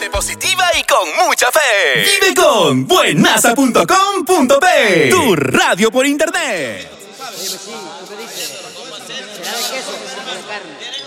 mente positiva y con mucha fe. Vive con buenasa.com.p, tu radio por internet. Oye, pues sí, ¿tú qué dices? ¿Será de queso o de carne?